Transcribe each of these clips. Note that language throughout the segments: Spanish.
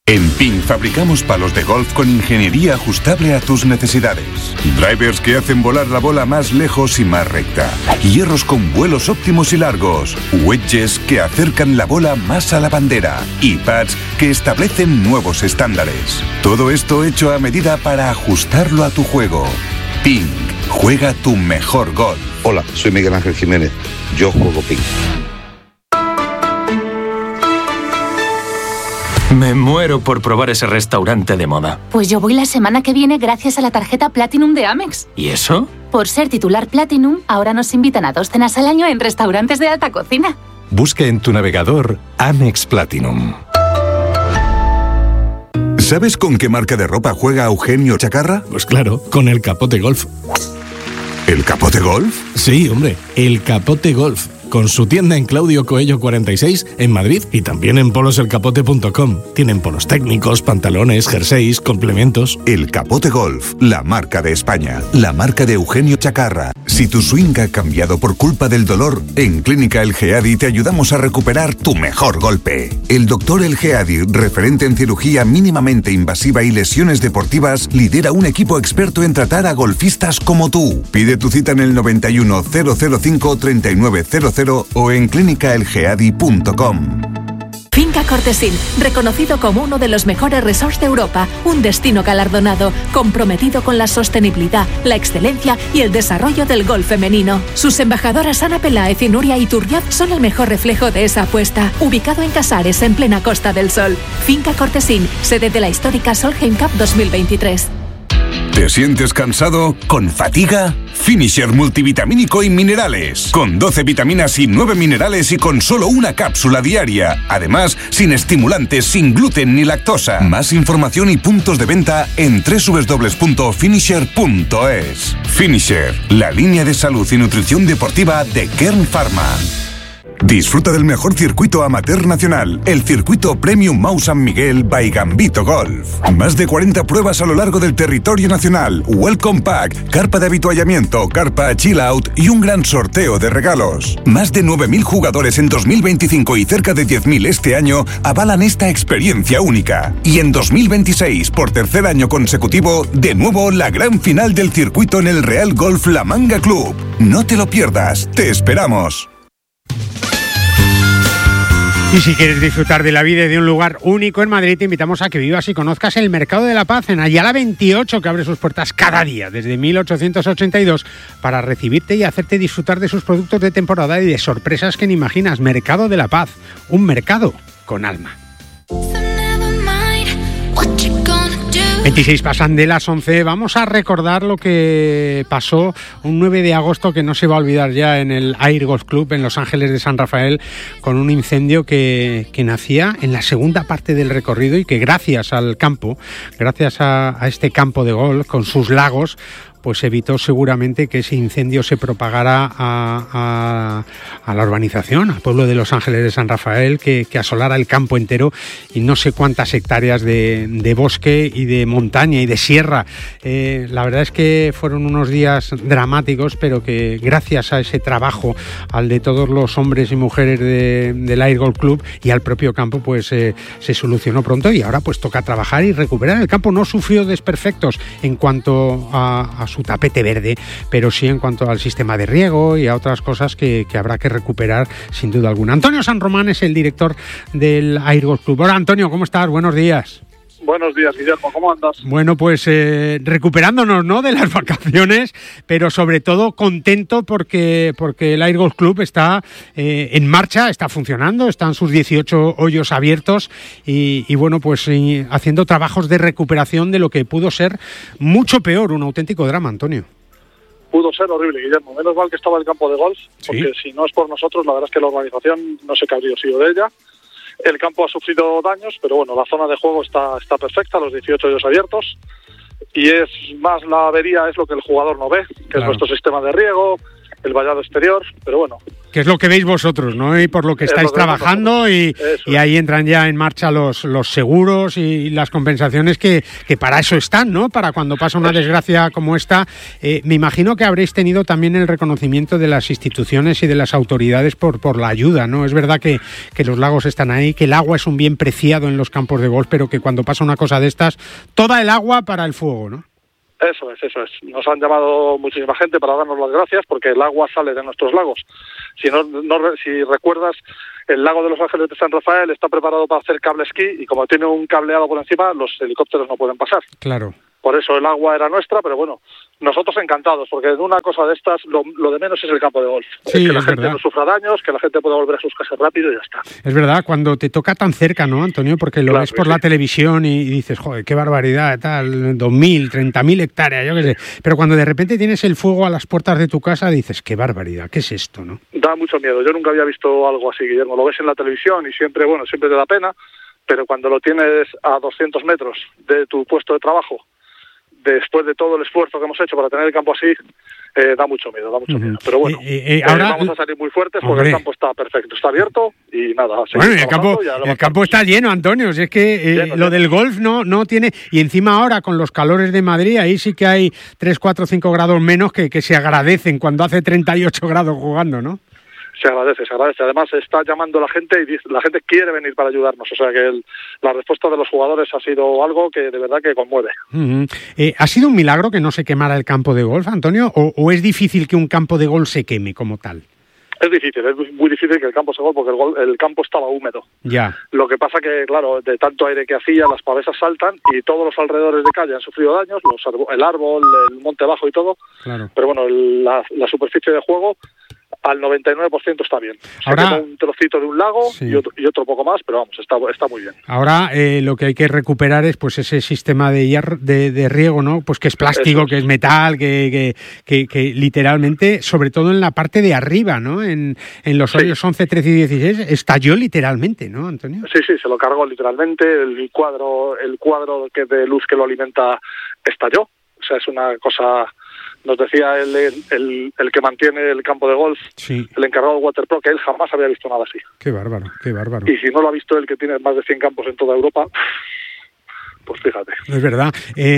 En Ping fabricamos palos de golf con ingeniería ajustable a tus necesidades. Drivers que hacen volar la bola más lejos y más recta. Hierros con vuelos óptimos y largos. Wedges que acercan la bola más a la bandera. Y pads que establecen nuevos estándares. Todo esto hecho a medida para ajustarlo a tu juego. Ping. Juega tu mejor golf. Hola, soy Miguel Ángel Jiménez. Yo juego Ping. Me muero por probar ese restaurante de moda. Pues yo voy la semana que viene gracias a la tarjeta Platinum de Amex. ¿Y eso? Por ser titular Platinum, ahora nos invitan a 2 cenas al año en restaurantes de alta cocina. Busca en tu navegador Amex Platinum. ¿Sabes con qué marca de ropa juega Eugenio Chacarra? Pues claro, con el Capote Golf. ¿El Capote Golf? Sí, hombre, el Capote Golf. Con su tienda en Claudio Coello 46 en Madrid y también en poloselcapote.com. Tienen polos técnicos, pantalones, jerseys, complementos. El Capote Golf, la marca de España, la marca de Eugenio Chacarra. Si tu swing ha cambiado por culpa del dolor, en Clínica El Geadi te ayudamos a recuperar tu mejor golpe. El doctor El Geadi, referente en cirugía mínimamente invasiva y lesiones deportivas, lidera un equipo experto en tratar a golfistas como tú. Pide tu cita en el 91 005 3900 o en clínicaelgeadi.com. Finca Cortesín, reconocido como uno de los mejores resorts de Europa, un destino galardonado, comprometido con la sostenibilidad, la excelencia y el desarrollo del golf femenino. Sus embajadoras Ana Peláez y Nuria Iturriaz son el mejor reflejo de esa apuesta. Ubicado en Casares, en plena Costa del Sol. Finca Cortesín, sede de la histórica Solheim Cup 2023. ¿Te sientes cansado? ¿Con fatiga? Finisher multivitamínico y minerales. Con 12 vitaminas y 9 minerales y con solo una cápsula diaria. Además, sin estimulantes, sin gluten ni lactosa. Más información y puntos de venta en www.finisher.es. Finisher, la línea de salud y nutrición deportiva de Kern Pharma. Disfruta del mejor circuito amateur nacional, el circuito Premium Mau San Miguel by Gambito Golf. Más de 40 pruebas a lo largo del territorio nacional, Welcome Pack, carpa de habituallamiento, carpa Chill Out y un gran sorteo de regalos. Más de 9.000 jugadores en 2025 y cerca de 10.000 este año avalan esta experiencia única. Y en 2026, por tercer año consecutivo, de nuevo la gran final del circuito en el Real Golf La Manga Club. No te lo pierdas, te esperamos. Y si quieres disfrutar de la vida y de un lugar único en Madrid, te invitamos a que vivas y conozcas el Mercado de la Paz en Ayala 28, que abre sus puertas cada día desde 1882 para recibirte y hacerte disfrutar de sus productos de temporada y de sorpresas que ni imaginas. Mercado de la Paz, un mercado con alma. 26 pasan de las 11, vamos a recordar lo que pasó un 9 de agosto que no se va a olvidar ya en el Air Golf Club en Los Ángeles de San Rafael, con un incendio que nacía en la segunda parte del recorrido y que gracias al campo, gracias a este campo de golf con sus lagos, pues evitó seguramente que ese incendio se propagara a la urbanización, al pueblo de Los Ángeles de San Rafael, que asolara el campo entero y no sé cuántas hectáreas de bosque y de montaña y de sierra. La verdad es que fueron unos días dramáticos, pero que gracias a ese trabajo, al de todos los hombres y mujeres del Air Golf Club y al propio campo, pues se solucionó pronto y ahora pues toca trabajar y recuperar. El campo no sufrió desperfectos en cuanto a su tapete verde, pero sí en cuanto al sistema de riego y a otras cosas que habrá que recuperar sin duda alguna. Antonio San Román es el director del Air Golf Club. Hola Antonio, ¿cómo estás? Buenos días. Buenos días, Guillermo, ¿cómo andas? Bueno, pues recuperándonos, ¿no?, de las vacaciones, pero sobre todo contento porque el Air Golf Club está en marcha, está funcionando, están sus 18 hoyos abiertos y bueno, pues haciendo trabajos de recuperación de lo que pudo ser mucho peor, un auténtico drama, Antonio. Pudo ser horrible, Guillermo. Menos mal que estaba el campo de golf, porque si no es por nosotros, la verdad es que la urbanización no sé qué habría sido de ella. El campo ha sufrido daños, pero bueno, la zona de juego está perfecta, los 18 hoyos abiertos, y es más la avería, es lo que el jugador no ve, que es nuestro sistema de riego, el vallado exterior, pero bueno. Que es lo que veis vosotros, ¿no? Y por lo que estáis trabajando y ahí entran ya en marcha los seguros y las compensaciones que para eso están, ¿no? Para cuando pasa una desgracia como esta. Me imagino que habréis tenido también el reconocimiento de las instituciones y de las autoridades por la ayuda, ¿no? Es verdad que los lagos están ahí, que el agua es un bien preciado en los campos de golf, pero que cuando pasa una cosa de estas, toda el agua para el fuego, ¿no? Eso es. Nos han llamado muchísima gente para darnos las gracias porque el agua sale de nuestros lagos. Si recuerdas, el lago de Los Ángeles de San Rafael está preparado para hacer cable esquí y como tiene un cableado por encima, los helicópteros no pueden pasar. Claro. Por eso el agua era nuestra, pero bueno, nosotros encantados, porque en una cosa de estas lo de menos es el campo de golf. Sí, que la gente verdad. no sufra daños, que la gente pueda volver a sus casas rápido y ya está. Es verdad, cuando te toca tan cerca, ¿no, Antonio? Porque lo ves por la televisión y dices, joder, qué barbaridad, tal, 2.000, 30.000 hectáreas, yo qué sé. Pero cuando de repente tienes el fuego a las puertas de tu casa, dices, qué barbaridad, ¿qué es esto, no? Da mucho miedo. Yo nunca había visto algo así, Guillermo. Lo ves en la televisión y siempre te da pena, pero cuando lo tienes a 200 metros de tu puesto de trabajo, después de todo el esfuerzo que hemos hecho para tener el campo así, da mucho miedo. Pero bueno, ahora vamos a salir muy fuertes porque el campo está perfecto, está abierto y nada. Bueno, el campo está lleno, Antonio. Si es que lleno, lo del golf no tiene... Y encima ahora, con los calores de Madrid, ahí sí que hay 3, 4, 5 grados menos que se agradecen cuando hace 38 grados jugando, ¿no? Se agradece. Además, está llamando la gente y la gente quiere venir para ayudarnos. O sea que la respuesta de los jugadores ha sido algo que de verdad que conmueve. ¿Ha sido un milagro que no se quemara el campo de golf, Antonio? ¿O es difícil que un campo de golf se queme como tal? Es muy difícil que el campo se queme porque el campo estaba húmedo. Ya. Lo que pasa que, claro, de tanto aire que hacía, las pavesas saltan y todos los alrededores de calle han sufrido daños, el árbol, el monte bajo y todo. Claro. Pero bueno, la superficie de juego al 99% está bien. Se quema un trocito de un lago y otro poco más, pero vamos, está muy bien. Ahora lo que hay que recuperar es pues ese sistema de riego, ¿no? Pues que es plástico, que es metal, que literalmente, sobre todo en la parte de arriba, ¿no? En los hoyos 11, 13 y 16 estalló literalmente, ¿no, Antonio? Sí, se lo cargó literalmente. El cuadro de luz que lo alimenta estalló. O sea, es una cosa... Nos decía el que mantiene el campo de golf, el encargado de Waterpro, que él jamás había visto nada así. Qué bárbaro. Y si no lo ha visto él, que tiene más de 100 campos en toda Europa, pues fíjate. Es verdad.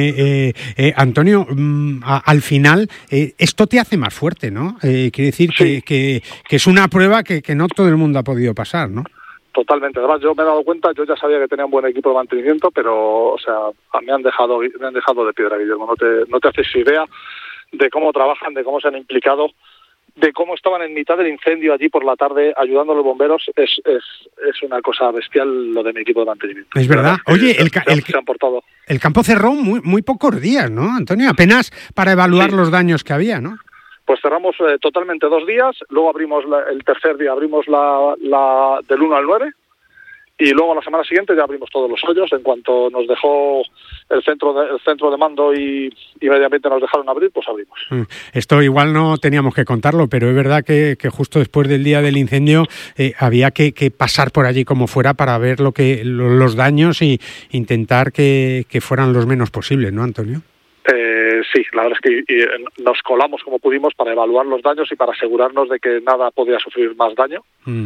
Antonio, al final, esto te hace más fuerte, ¿no? Quiere decir que es una prueba que no todo el mundo ha podido pasar, ¿no? Totalmente. Además, yo me he dado cuenta, yo ya sabía que tenía un buen equipo de mantenimiento, pero, o sea, me han dejado de piedra, Guillermo. No te haces idea de cómo trabajan, de cómo se han implicado, de cómo estaban en mitad del incendio allí por la tarde ayudando a los bomberos. Es una cosa bestial lo de mi equipo de mantenimiento. Es verdad. Oye, se han portado. El campo cerró muy pocos días, ¿no, Antonio? Apenas para evaluar los daños que había, ¿no? Pues cerramos totalmente 2 días, luego abrimos el tercer día, abrimos la del 1 al 9, y luego la semana siguiente ya abrimos todos los hoyos. En cuanto nos dejó el centro de mando y medio ambiente nos dejaron abrir, pues abrimos. Esto igual no teníamos que contarlo, pero es verdad que justo después del día del incendio había que pasar por allí como fuera para ver los daños y intentar que fueran los menos posibles, ¿no, Antonio? Sí, la verdad es que nos colamos como pudimos para evaluar los daños y para asegurarnos de que nada podía sufrir más daño.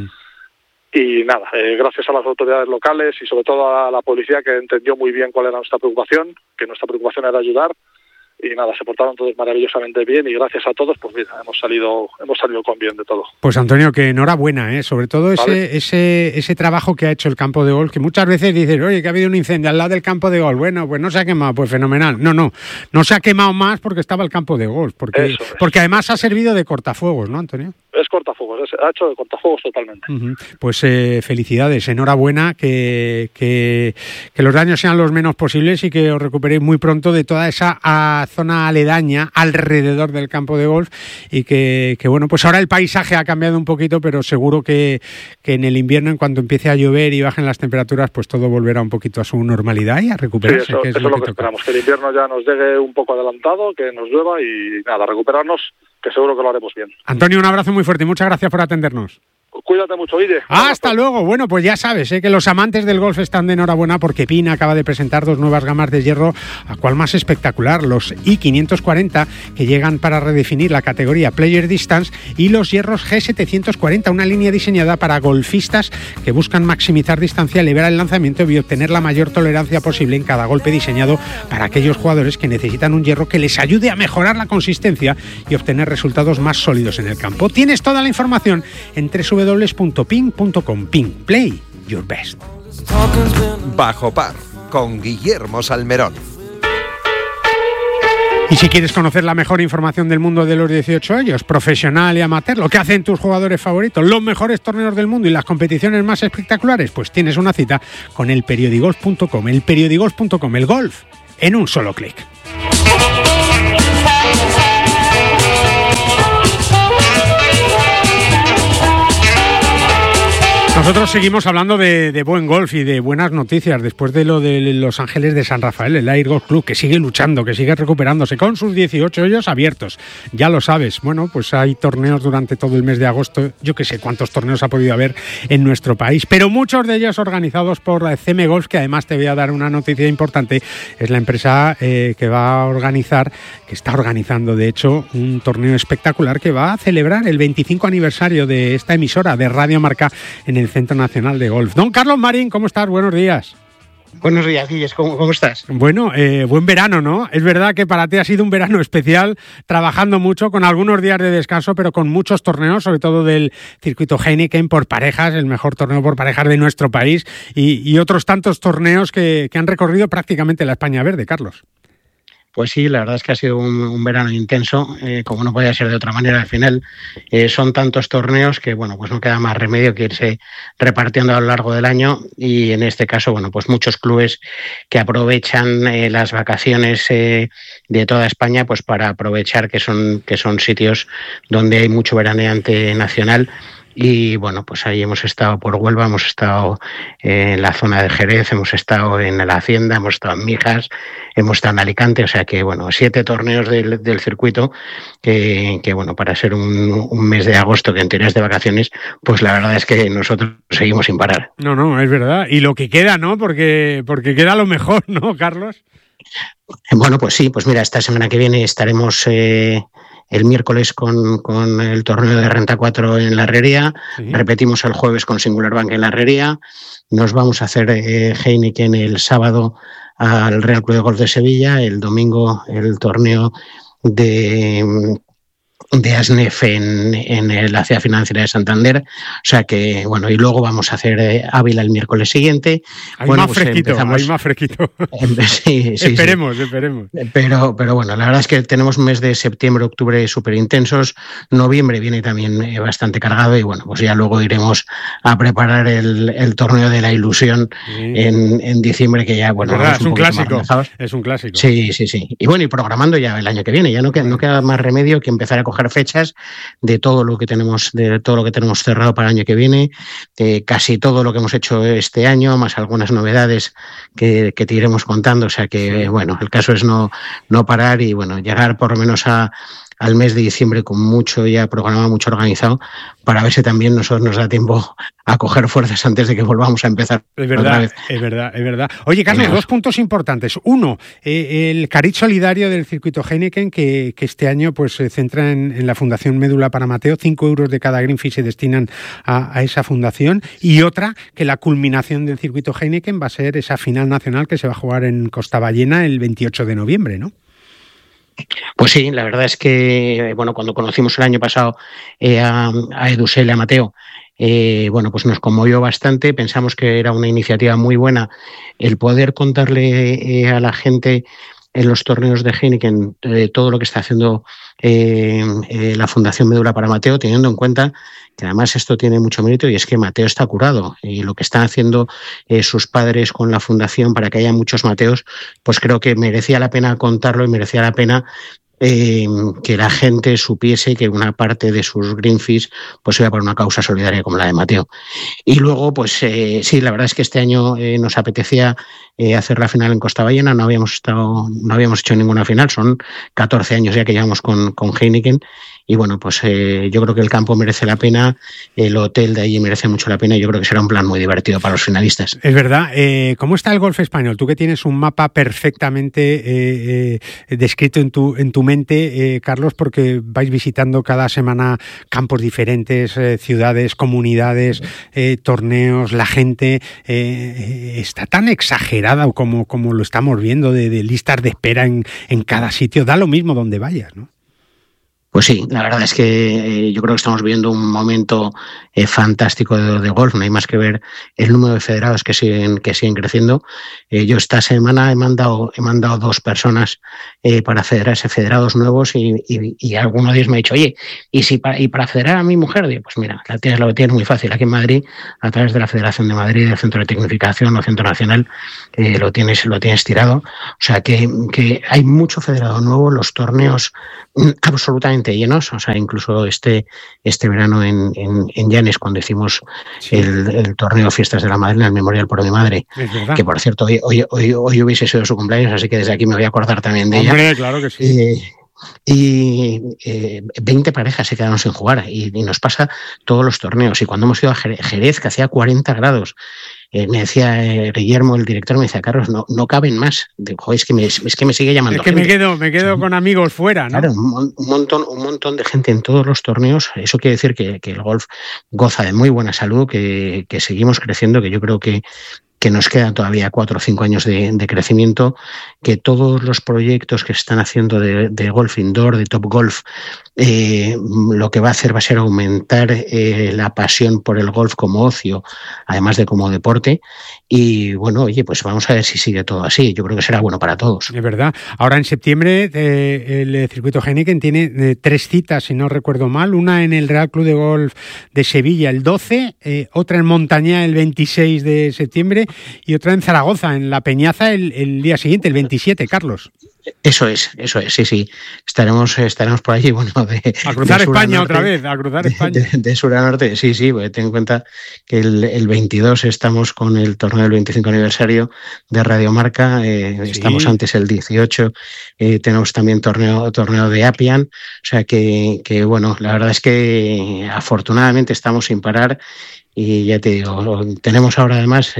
Y nada, gracias a las autoridades locales y sobre todo a la policía, que entendió muy bien cuál era nuestra preocupación, que nuestra preocupación era ayudar. Y nada, se portaron todos maravillosamente bien y gracias a todos, pues mira, hemos salido con bien de todo. Pues Antonio, que enhorabuena, sobre todo ese trabajo que ha hecho el campo de golf, que muchas veces dices, oye, que ha habido un incendio al lado del campo de golf, bueno, pues no se ha quemado, pues fenomenal. No se ha quemado más porque estaba el campo de golf, porque además ha servido de cortafuegos, ¿no, Antonio? Es cortafuegos, ha hecho de cortafuegos totalmente. Pues felicidades, enhorabuena, que los daños sean los menos posibles y que os recuperéis muy pronto de toda esa zona aledaña alrededor del campo de golf y que bueno, pues ahora el paisaje ha cambiado un poquito, pero seguro que en el invierno, en cuanto empiece a llover y bajen las temperaturas, pues todo volverá un poquito a su normalidad y a recuperarse. Sí, eso es lo que esperamos, que el invierno ya nos llegue un poco adelantado, que nos llueva y nada, recuperarnos, que seguro que lo haremos bien. Antonio, un abrazo muy fuerte y muchas gracias por atendernos. Cuídate mucho, Guille. Hasta luego. Bueno, pues ya sabes que los amantes del golf están de enhorabuena porque Pina acaba de presentar 2 nuevas gamas de hierro, a cual más espectacular, los i540, que llegan para redefinir la categoría Player Distance, y los hierros G740, una línea diseñada para golfistas que buscan maximizar distancia, elevar el lanzamiento y obtener la mayor tolerancia posible en cada golpe, diseñado para aquellos jugadores que necesitan un hierro que les ayude a mejorar la consistencia y obtener resultados más sólidos en el campo. Tienes toda la información en www.ping.com. Ping, play your best. Bajo par, con Guillermo Salmerón. Y si quieres conocer la mejor información del mundo de los 18 hoyos, profesional y amateur, lo que hacen tus jugadores favoritos, los mejores torneos del mundo y las competiciones más espectaculares, pues tienes una cita con elperiodigolf.com. Elperiodigolf.com, el golf en un solo clic. Nosotros seguimos hablando de buen golf y de buenas noticias después de lo de Los Ángeles de San Rafael, el Air Golf Club, que sigue luchando, que sigue recuperándose con sus 18 hoyos abiertos. Ya lo sabes, bueno, pues hay torneos durante todo el mes de agosto. Yo que sé cuántos torneos ha podido haber en nuestro país, pero muchos de ellos organizados por CM Golf, que además te voy a dar una noticia importante. Es la empresa que va a organizar, que está organizando de hecho, un torneo espectacular que va a celebrar el 25 aniversario de esta emisora de Radio Marca en el Centro Nacional de Golf. Don Carlos Marín, ¿cómo estás? Buenos días. Buenos días, Guilles, ¿cómo estás? Bueno, buen verano, ¿no? Es verdad que para ti ha sido un verano especial, trabajando mucho, con algunos días de descanso, pero con muchos torneos, sobre todo del circuito Heineken por parejas, el mejor torneo por parejas de nuestro país, y otros tantos torneos que han recorrido prácticamente la España verde, Carlos. Pues sí, la verdad es que ha sido un verano intenso, como no podía ser de otra manera. Al final son tantos torneos que, bueno, pues no queda más remedio que irse repartiendo a lo largo del año, y en este caso, bueno, pues muchos clubes que aprovechan las vacaciones de toda España, pues para aprovechar que son sitios donde hay mucho veraneante nacional. Y bueno, pues ahí hemos estado por Huelva, hemos estado en la zona de Jerez, hemos estado en la Hacienda, hemos estado en Mijas, hemos estado en Alicante, o sea que bueno, 7 torneos del circuito que bueno, para ser un mes de agosto que en teoría es de vacaciones, pues la verdad es que nosotros seguimos sin parar. No, es verdad. Y lo que queda, ¿no? Porque queda lo mejor, ¿no, Carlos? Bueno, pues sí, pues mira, esta semana que viene estaremos el miércoles con el torneo de Renta 4 en la Herrería, sí. Repetimos el jueves con Singular Bank en la Herrería, nos vamos a hacer Heineken el sábado al Real Club de Golf de Sevilla, el domingo el torneo de ASNEF en la ciudad financiera de Santander, o sea que bueno, y luego vamos a hacer Ávila el miércoles siguiente. Hay bueno, más fresquito, hay más fresquito. Sí, esperemos. Pero bueno, la verdad es que tenemos un mes de septiembre, octubre súper intensos, noviembre viene también bastante cargado, y bueno, pues ya luego iremos a preparar el torneo de la ilusión en diciembre, que ya bueno, es un clásico. Es un clásico. Sí. Y bueno, y programando ya el año que viene, ya no queda más remedio que empezar a coger fechas de todo lo que tenemos cerrado para el año que viene, casi todo lo que hemos hecho este año, más algunas novedades que te iremos contando, o sea que bueno, el caso es no parar y bueno, llegar por lo menos al mes de diciembre con mucho ya programado, mucho organizado, para ver si también nosotros nos da tiempo a coger fuerzas antes de que volvamos a empezar. Es verdad. Oye, Carlos, 2 puntos importantes. Uno, el cariz solidario del circuito Heineken, que este año pues se centra en la Fundación Médula para Mateo. 5 euros de cada green fee se destinan a esa fundación. Y otra, que la culminación del circuito Heineken va a ser esa final nacional que se va a jugar en Costa Ballena el 28 de noviembre, ¿no? Pues sí, la verdad es que bueno, cuando conocimos el año pasado a Edusel y a Mateo, bueno, pues nos conmovió bastante. Pensamos que era una iniciativa muy buena el poder contarle a la gente en los torneos de Heineken todo lo que está haciendo la Fundación Médula para Mateo, teniendo en cuenta que además esto tiene mucho mérito, y es que Mateo está curado, y lo que están haciendo sus padres con la fundación para que haya muchos Mateos, pues creo que merecía la pena contarlo, y merecía la pena que la gente supiese que una parte de sus green fees pues iba para una causa solidaria como la de Mateo. Y luego, pues sí, la verdad es que este año nos apetecía hacer la final en Costa Ballena. No habíamos hecho ninguna final, son 14 años ya que llevamos con Heineken, bueno, pues yo creo que el campo merece la pena, el hotel de allí merece mucho la pena y yo creo que será un plan muy divertido para los finalistas. Es verdad. ¿Cómo está el golf español? Tú que tienes un mapa perfectamente descrito en tu mente, Carlos, porque vais visitando cada semana campos diferentes, ciudades, comunidades, torneos, la gente está tan exagerada como lo estamos viendo de listas de espera en cada sitio. Da lo mismo donde vayas, ¿no? Pues sí, la verdad es que yo creo que estamos viviendo un momento fantástico de golf. No hay más que ver el número de federados que siguen creciendo. Yo esta semana he mandado 2 personas para federarse, federados nuevos, y alguno de ellos me ha dicho, oye, y para federar a mi mujer, digo, pues mira, lo tienes muy fácil. Aquí en Madrid, a través de la Federación de Madrid, del Centro de Tecnificación o Centro Nacional, lo tienes tirado. O sea que hay mucho federado nuevo, los torneos absolutamente llenos, o sea, incluso este verano en Llanes, cuando hicimos el torneo Fiestas de la Madre, el Memorial por mi madre, que por cierto hoy hubiese sido su cumpleaños, así que desde aquí me voy a acordar también de ella. Hombre, claro que sí. Y 20 parejas se quedaron sin jugar y nos pasa todos los torneos. Y cuando hemos ido a Jerez, que hacía 40 grados, me decía Guillermo, el director, me decía, Carlos, no caben más. Digo, es que me sigue llamando. Es que gente. me quedo con amigos fuera, ¿no? Claro, un montón de gente en todos los torneos. Eso quiere decir que el golf goza de muy buena salud, que seguimos creciendo, que yo creo que nos quedan todavía 4 o 5 años de crecimiento, que todos los proyectos que se están haciendo de golf indoor, de Top Golf, lo que va a hacer va a ser aumentar la pasión por el golf como ocio, además de como deporte. Y bueno, oye, pues vamos a ver si sigue todo así. Yo creo que será bueno para todos. Es verdad. Ahora en septiembre el circuito Heineken tiene 3 citas, si no recuerdo mal. Una en el Real Club de Golf de Sevilla el 12, otra en Montañá el 26 de septiembre y otra en Zaragoza, en La Peñaza, el día siguiente, el 27, Carlos. Eso es, sí. Estaremos por allí, bueno, a cruzar España otra vez, a cruzar España. De sur a norte, sí, ten en cuenta que el 22 estamos con el torneo del 25 aniversario de Radio Marca, estamos antes el 18, tenemos también torneo de Appian, o sea que bueno, la verdad es que afortunadamente estamos sin parar. Y ya te digo, tenemos ahora además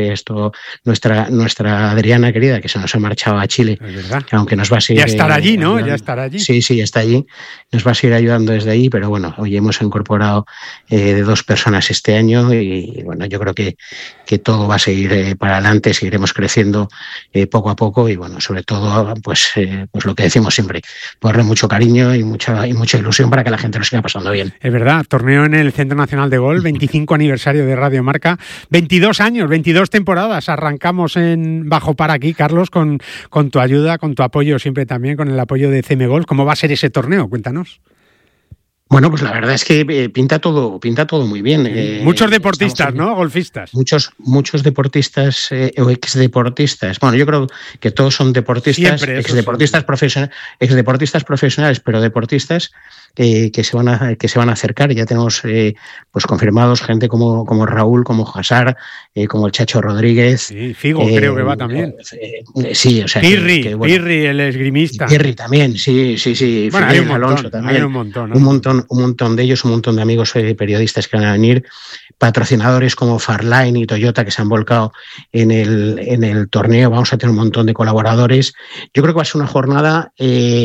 nuestra Adriana querida, que se nos ha marchado a Chile, que aunque nos va a seguir... Ya estará allí, ¿no? Ya estará allí. Sí, está allí. Nos va a seguir ayudando desde allí, pero bueno, hoy hemos incorporado de 2 personas este año y bueno, yo creo que todo va a seguir para adelante, seguiremos creciendo poco a poco y bueno, sobre todo, pues lo que decimos siempre, ponerle mucho cariño y mucha ilusión para que la gente lo siga pasando bien. Es verdad, torneo en el Centro Nacional de Golf, 25 aniversario de Radio Marca, 22 años, 22 temporadas, arrancamos en Bajo Par aquí, Carlos, con tu ayuda, con tu apoyo siempre también, con el apoyo de CM Golf. ¿Cómo va a ser ese torneo? Cuéntanos. Bueno, pues la verdad es que pinta todo muy bien. Muchos deportistas, ¿no? Golfistas. Muchos deportistas o exdeportistas. Bueno, yo creo que todos son deportistas, exdeportistas profesionales, pero deportistas que se van a acercar. Ya tenemos pues confirmados gente como Raúl, como Hazard, como el Chacho Rodríguez. Sí, Figo creo que va también. Sí, o sea, Pirri, el esgrimista. Pirri también, sí. Bueno, hay un montón, Alonso también. Hay un montón, ¿no? Un montón de ellos, un montón de amigos periodistas que van a venir, patrocinadores como Farline y Toyota que se han volcado en el torneo. Vamos a tener un montón de colaboradores. Yo creo que va a ser una jornada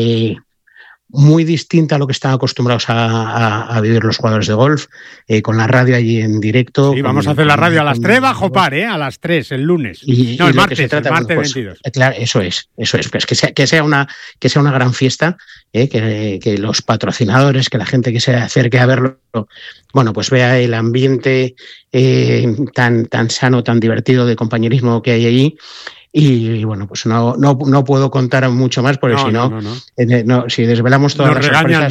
muy distinta a lo que están acostumbrados a vivir los jugadores de golf, con la radio allí en directo. Sí, vamos a hacer la radio a las 3 Bajo Par, a las 3 el lunes. El martes 22. Claro, eso es. Pues que sea una gran fiesta, que los patrocinadores, que la gente que se acerque a verlo, bueno, pues vea el ambiente tan sano, tan divertido de compañerismo que hay allí. Y bueno, pues no puedo contar mucho más porque si desvelamos todas las sorpresas,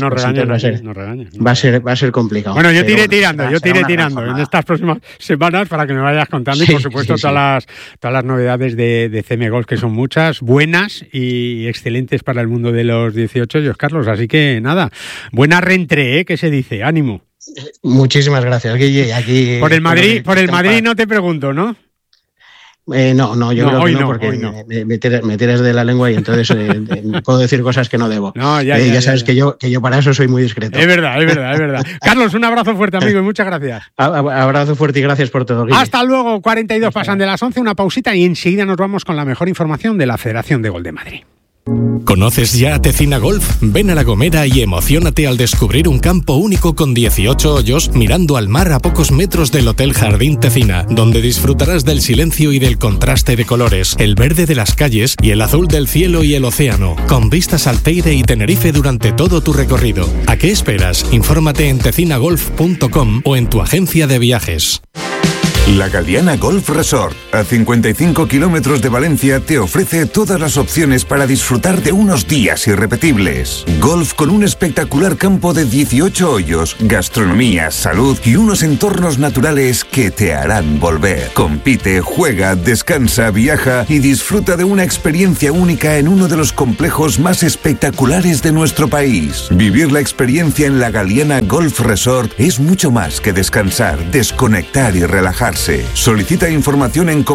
va a ser complicado. Bueno, yo tiré tirando en estas próximas semanas para que me vayas contando y por supuesto todas las novedades de CM Golf, que son muchas, buenas y excelentes para el mundo de los 18 años, Carlos. Así que nada, buena reentrée, que se dice, ánimo. Muchísimas gracias, Guille. Aquí por el Madrid no te pregunto, ¿no? No, yo creo que no, porque me tiras de la lengua y entonces puedo decir cosas que no debo. No, ya sabes que yo para eso soy muy discreto. Es verdad. Carlos, un abrazo fuerte, amigo, y muchas gracias. Abrazo fuerte y gracias por todo, Guille. Hasta luego, 42 pasan de las 11, una pausita y enseguida nos vamos con la mejor información de la Federación de Golf de Madrid. ¿Conoces ya Tecina Golf? Ven a La Gomera y emociónate al descubrir un campo único con 18 hoyos mirando al mar a pocos metros del Hotel Jardín Tecina, donde disfrutarás del silencio y del contraste de colores, el verde de las calles y el azul del cielo y el océano, con vistas al Teide y Tenerife durante todo tu recorrido. ¿A qué esperas? Infórmate en tecinagolf.com o en tu agencia de viajes. La Galiana Golf Resort, a 55 kilómetros de Valencia, te ofrece todas las opciones para disfrutar de unos días irrepetibles. Golf con un espectacular campo de 18 hoyos, gastronomía, salud y unos entornos naturales que te harán volver. Compite, juega, descansa, viaja y disfruta de una experiencia única en uno de los complejos más espectaculares de nuestro país. Vivir la experiencia en la Galiana Golf Resort es mucho más que descansar, desconectar y relajarse. Solicita información en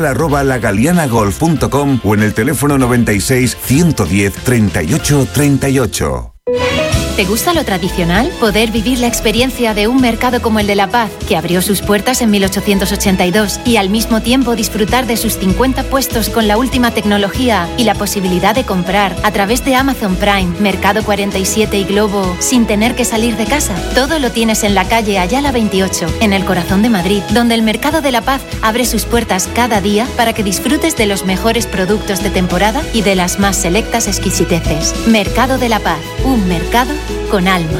comercial@lagalianagolf.com o en el teléfono 96 110 38 38. ¿Te gusta lo tradicional? Poder vivir la experiencia de un mercado como el de La Paz, que abrió sus puertas en 1882, y al mismo tiempo disfrutar de sus 50 puestos con la última tecnología y la posibilidad de comprar a través de Amazon Prime, Mercado 47 y Globo sin tener que salir de casa. Todo lo tienes en la calle Ayala 28, en el corazón de Madrid, donde el Mercado de La Paz abre sus puertas cada día para que disfrutes de los mejores productos de temporada y de las más selectas exquisiteces. Mercado de La Paz, un mercado con alma.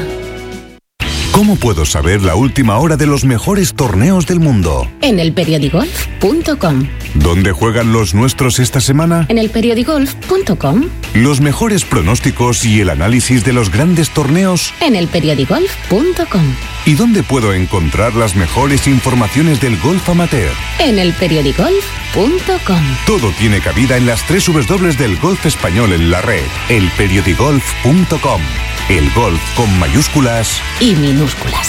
¿Cómo puedo saber la última hora de los mejores torneos del mundo? En elperiodigolf.com. ¿Dónde juegan los nuestros esta semana? En elperiodigolf.com. Los mejores pronósticos y el análisis de los grandes torneos. En elperiodigolf.com. ¿Y dónde puedo encontrar las mejores informaciones del golf amateur? En elperiodigolf.com. Todo tiene cabida en las 3 W del golf español en la red. elperiodigolf.com. El golf con mayúsculas y minúsculas.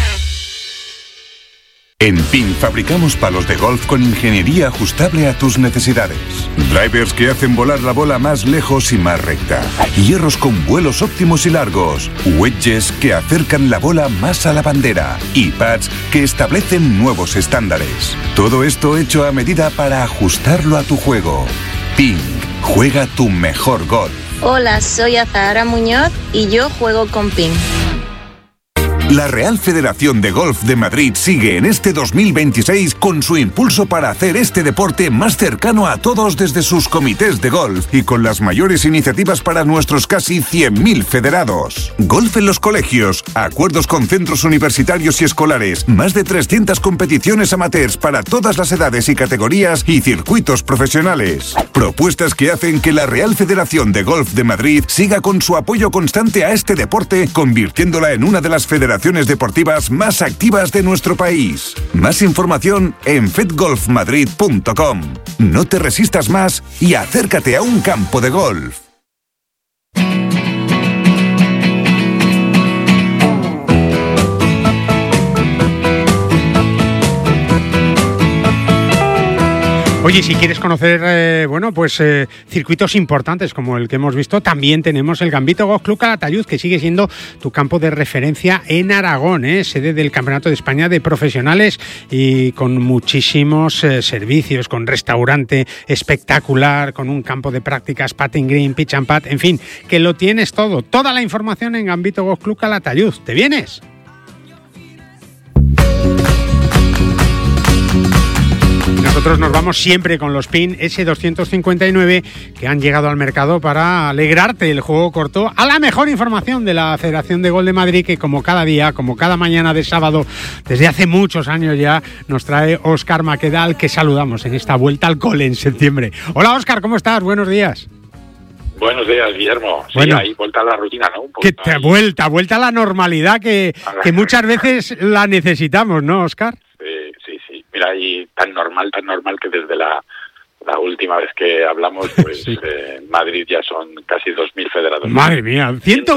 En PIN fabricamos palos de golf con ingeniería ajustable a tus necesidades. Drivers que hacen volar la bola más lejos y más recta. Hierros con vuelos óptimos y largos. Wedges que acercan la bola más a la bandera. Y pads que establecen nuevos estándares. Todo esto hecho a medida para ajustarlo a tu juego. PIN, juega tu mejor golf. Hola, soy Azahara Muñoz y yo juego con PIN. La Real Federación de Golf de Madrid sigue en este 2026 con su impulso para hacer este deporte más cercano a todos desde sus comités de golf y con las mayores iniciativas para nuestros casi 100.000 federados. Golf en los colegios, acuerdos con centros universitarios y escolares, más de 300 competiciones amateurs para todas las edades y categorías y circuitos profesionales. Propuestas que hacen que la Real Federación de Golf de Madrid siga con su apoyo constante a este deporte, convirtiéndola en una de las federaciones deportivas más activas de nuestro país. Más información en fedgolfmadrid.com. No te resistas más y acércate a un campo de golf. Oye, si quieres conocer, circuitos importantes como el que hemos visto, también tenemos el Gambito Golf Club Calatayud, que sigue siendo tu campo de referencia en Aragón, sede del Campeonato de España de Profesionales y con muchísimos servicios, con restaurante espectacular, con un campo de prácticas, putting green, pitch and putt, en fin, que lo tienes todo. Toda la información en Gambito Golf Club Calatayud. ¿Te vienes? Nosotros nos vamos siempre con los PIN S259 que han llegado al mercado para alegrarte el juego corto a la mejor información de la Federación de Golf de Madrid, que como cada día, como cada mañana de sábado, desde hace muchos años ya, nos trae Óscar Maqueda, que saludamos en esta vuelta al cole en septiembre. Hola Óscar, ¿cómo estás? Buenos días. Buenos días, Guillermo. Sí, bueno, ahí vuelta a la rutina, ¿no? Vuelta a la normalidad que muchas veces la necesitamos, ¿no, Óscar? Sí. Mira, y tan normal que desde la última vez que hablamos, pues sí. En Madrid ya son casi 2.000 federados. Madre mía,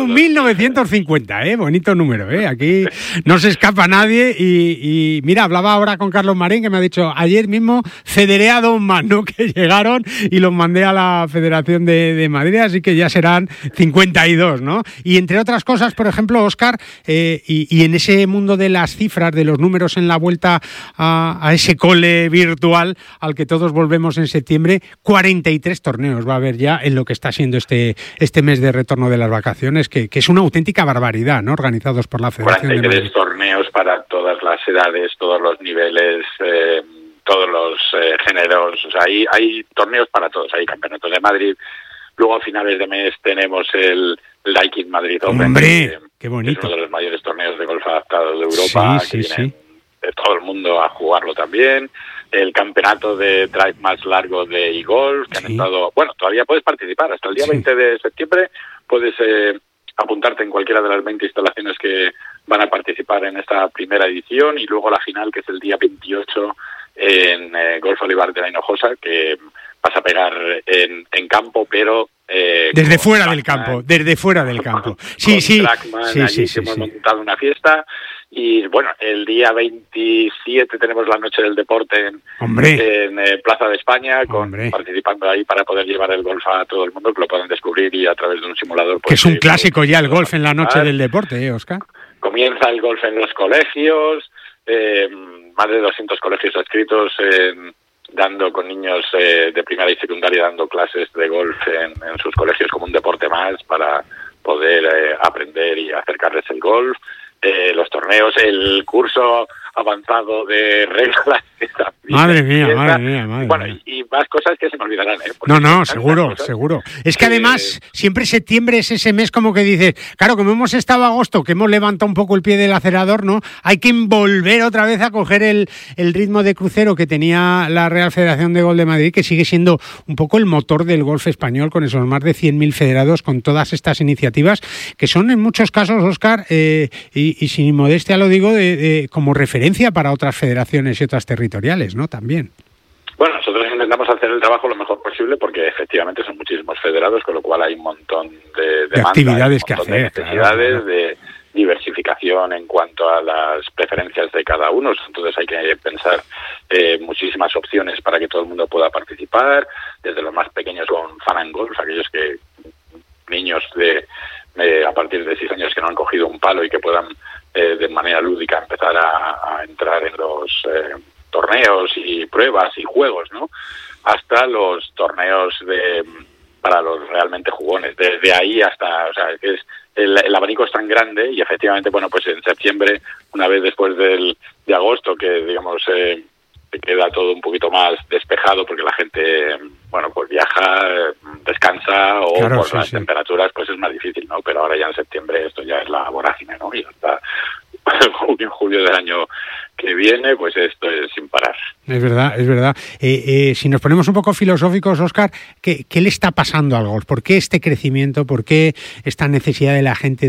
101.950, bonito número, aquí no se escapa nadie y mira, hablaba ahora con Carlos Marín, que me ha dicho, ayer mismo federé a 2 más, ¿no?, que llegaron y los mandé a la Federación de Madrid, así que ya serán 52, ¿no? Y entre otras cosas, por ejemplo, Óscar, y en ese mundo de las cifras, de los números en la vuelta a ese cole virtual al que todos volvemos en septiembre, 43 torneos va a haber ya en lo que está siendo este mes de retorno de las vacaciones, que es una auténtica barbaridad, ¿no?, organizados por la Federación 43 de Madrid. Torneos para todas las edades, todos los niveles, todos los géneros, o sea, hay torneos para todos, hay campeonatos de Madrid. Luego a finales de mes tenemos el Daikin Madrid Open. ¡Hombre, qué bonito! Es uno de los mayores torneos de golf adaptados de Europa, que vienen de todo el mundo a jugarlo también. El campeonato de drive más largo de eGolf, que han estado... Bueno, todavía puedes participar. Hasta el día 20 de septiembre puedes apuntarte en cualquiera de las 20 instalaciones que van a participar en esta primera edición, y luego la final, que es el día 28 en Golf Olivar de la Hinojosa, que vas a pegar en campo, pero... desde fuera del campo, Sí. Hemos montado una fiesta. Y bueno, el día 27 tenemos la Noche del Deporte en Plaza de España, participando ahí para poder llevar el golf a todo el mundo, que lo puedan descubrir y a través de un simulador. Pues, que es un clásico ya el golf en la Noche del Deporte, Óscar. Comienza el golf en los colegios, más de 200 colegios adscritos dando con niños de primaria y secundaria, dando clases de golf en sus colegios como un deporte más para poder aprender y acercarles el golf. Los torneos, el curso avanzado de reglas. Madre mía. Bueno, y más cosas que se me olvidarán. No, seguro. Es que además, siempre septiembre es ese mes como que dices, claro, como hemos estado agosto, que hemos levantado un poco el pie del acelerador, ¿no? Hay que volver otra vez a coger el ritmo de crucero que tenía la Real Federación de Golf de Madrid, que sigue siendo un poco el motor del golf español, con esos más de 100.000 federados, con todas estas iniciativas, que son en muchos casos, Óscar, y sin modestia lo digo, como referencia para otras federaciones y otras territoriales, ¿no? También. Bueno, nosotros intentamos hacer el trabajo lo mejor posible, porque efectivamente son muchísimos federados, con lo cual hay un montón de demanda, actividades que hacer, de necesidades, de diversificación en cuanto a las preferencias de cada uno. Entonces hay que pensar muchísimas opciones para que todo el mundo pueda participar, desde los más pequeños con Fun and Golf, aquellos que niños a partir de 6 años que no han cogido un palo y que puedan de manera lúdica empezar a entrar en los torneos y pruebas y juegos, ¿no? Hasta los torneos para los realmente jugones. Desde ahí hasta, o sea, que es el abanico es tan grande, y efectivamente, bueno, pues en septiembre, una vez después de agosto, que digamos queda todo un poquito más despejado porque la gente, bueno, pues viaja, descansa, o claro, por las temperaturas pues es más difícil, ¿no? Pero ahora ya en septiembre esto ya es la vorágine, ¿no? Y hasta julio del año que viene, pues esto es sin parar. Es verdad. Si nos ponemos un poco filosóficos, Óscar, ¿qué le está pasando al golf? ¿Por qué este crecimiento? ¿Por qué esta necesidad de la gente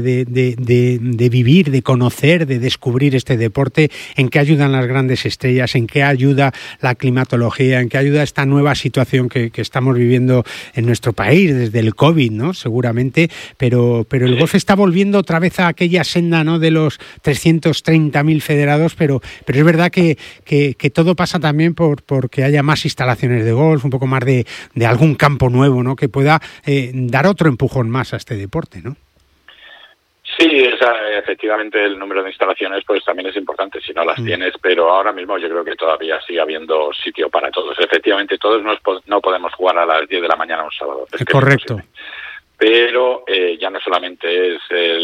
de vivir, de conocer, de descubrir este deporte? ¿En qué ayudan las grandes estrellas? ¿En qué ayuda la climatología? ¿En qué ayuda esta nueva situación que estamos viviendo en nuestro país desde el COVID, ¿no? Seguramente, pero el golf está volviendo otra vez a aquella senda, ¿no? De los 330.000 federados, pero es verdad que todo pasa también porque haya más instalaciones de golf, un poco más de algún campo nuevo, ¿no? Que pueda dar otro empujón más a este deporte, ¿no? Sí, efectivamente el número de instalaciones pues también es importante si no las tienes, pero ahora mismo yo creo que todavía sigue habiendo sitio para todos. Efectivamente, todos no podemos jugar a las 10 de la mañana un sábado. Es correcto. Pero ya no solamente es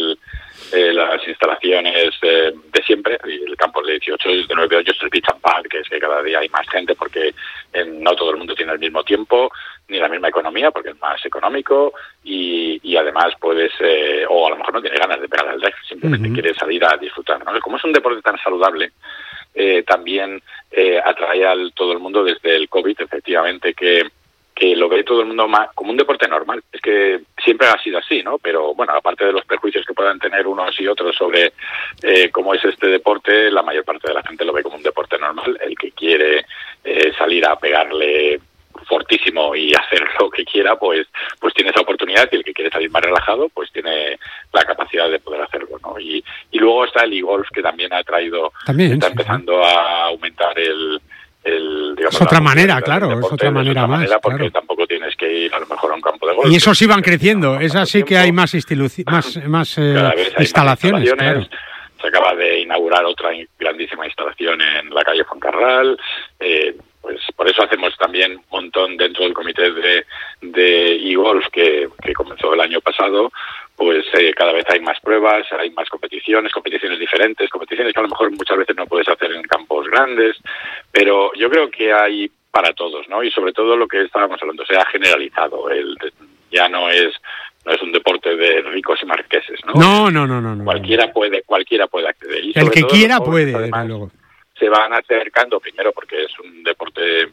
las instalaciones de siempre, y el campo de 18 es de 9 hoyos, el Beach and Park, que es que cada día hay más gente porque no todo el mundo tiene el mismo tiempo ni la misma economía, porque es más económico, y además puedes, o a lo mejor no tiene ganas de pegar al drive, simplemente quiere salir a disfrutar, ¿no? Como es un deporte tan saludable, también atrae a todo el mundo desde el COVID, efectivamente, que lo ve todo el mundo más como un deporte normal. Es que siempre ha sido así, ¿no? Pero bueno, aparte de los prejuicios que puedan tener unos y otros sobre cómo es este deporte, la mayor parte de la gente lo ve como un deporte normal. El que quiere salir a pegarle fortísimo y hacer lo que quiera, pues tiene esa oportunidad, y el que quiere salir más relajado, pues tiene la capacidad de poder hacerlo, ¿no? Y luego está el e-golf, que también ha traído, está empezando a aumentar digamos, es otra manera, claro, deporte, es otra manera más. Porque claro. tampoco tienes que ir a lo mejor a un campo de golf. Y eso sí van creciendo, es así que hay más instalaciones. Claro. Se acaba de inaugurar otra grandísima instalación en la calle Fuencarral. Pues por eso hacemos también un montón dentro del comité de e-golf que comenzó el año pasado. Pues cada vez hay más pruebas, hay más competiciones diferentes, competiciones que a lo mejor muchas veces no puedes hacer en campos grandes, pero yo creo que hay para todos, ¿no? Y sobre todo lo que estábamos hablando, se ha generalizado. Ya no es un deporte de ricos y marqueses, ¿no? No. Cualquiera puede acceder. Y el que quiera puede, desde luego. Se van acercando, primero porque es un deporte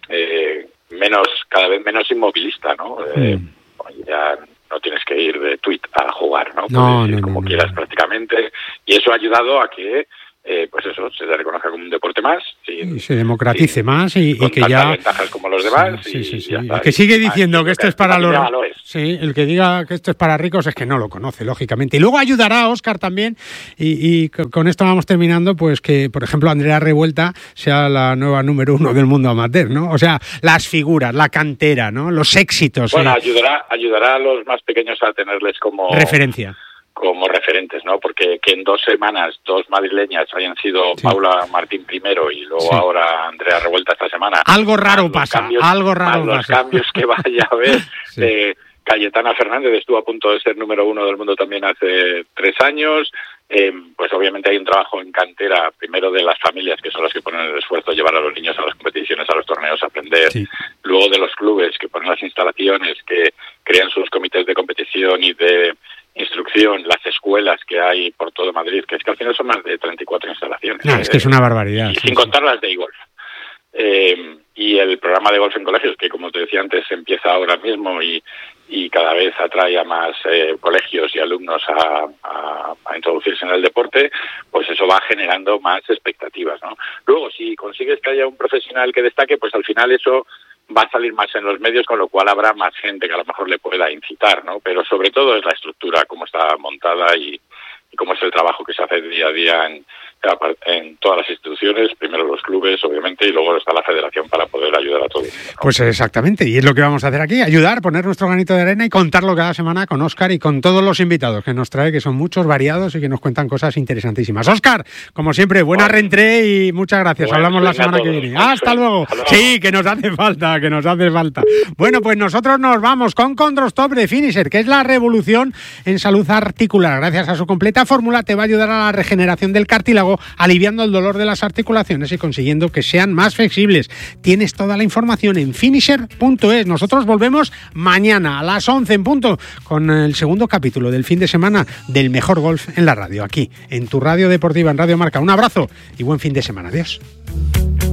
cada vez menos inmovilista, ¿no? Ya no tienes que ir de tuit a jugar, ¿no? Puedes ir como quieras prácticamente, y eso ha ayudado a que pues eso, se reconozca como un deporte más. Y se democratice más y que ya... ventajas como los demás. Sí. El que sigue diciendo que esto es para los... Sí, el que diga que esto es para ricos es que no lo conoce, lógicamente. Y luego ayudará a Óscar también, y con esto vamos terminando, pues que, por ejemplo, Andrea Revuelta sea la nueva número 1 del mundo amateur, ¿no? O sea, las figuras, la cantera, ¿no? Los éxitos. Bueno, ayudará a los más pequeños a tenerles como... referencia. Como referentes, ¿no? Porque que en 2 semanas 2 madrileñas hayan sido Paula Martín primero y luego ahora Andrea Revuelta esta semana. Algo raro pasa. Los cambios que vaya a haber. Cayetana Fernández estuvo a punto de ser número 1 del mundo también hace 3 años. Pues obviamente hay un trabajo en cantera, primero de las familias, que son las que ponen el esfuerzo de llevar a los niños a las competiciones, a los torneos, a aprender. Luego de los clubes, que ponen las instalaciones, que crean sus comités de competición y de instrucción, las escuelas que hay por todo Madrid, que es que al final son más de 34 instalaciones. Es que es una barbaridad. Y sin contar las de e-golf. Y el programa de golf en colegios, que como te decía antes, empieza ahora mismo y cada vez atrae a más colegios y alumnos a introducirse en el deporte, pues eso va generando más expectativas, ¿no? Luego, si consigues que haya un profesional que destaque, pues al final eso va a salir más en los medios, con lo cual habrá más gente que a lo mejor le pueda incitar, ¿no? Pero sobre todo es la estructura, cómo está montada y cómo es el trabajo que se hace día a día en todas las instituciones, primero los clubes, obviamente, y luego está la federación para poder ayudar a todos, ¿no? Pues exactamente, y es lo que vamos a hacer aquí, ayudar, poner nuestro granito de arena y contarlo cada semana con Óscar y con todos los invitados que nos trae, que son muchos, variados y que nos cuentan cosas interesantísimas. Óscar, como siempre, buena reentré y muchas gracias. Hablamos la semana que viene. Hasta luego. Sí, que nos hace falta. Bueno, pues nosotros nos vamos con Condrostop de Finisher, que es la revolución en salud articular. Gracias a su completa fórmula te va a ayudar a la regeneración del cartílago, aliviando el dolor de las articulaciones y consiguiendo que sean más flexibles. Tienes toda la información en finisher.es. Nosotros volvemos mañana a las 11 en punto con el segundo capítulo del fin de semana del mejor golf en la radio, aquí en tu radio deportiva, en Radio Marca. Un abrazo y buen fin de semana. Adiós.